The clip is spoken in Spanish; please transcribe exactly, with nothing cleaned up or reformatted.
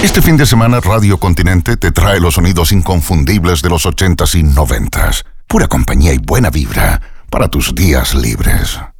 Este fin de semana Radio Continente te trae los sonidos inconfundibles de los ochentas y noventas. Pura compañía y buena vibra para tus días libres.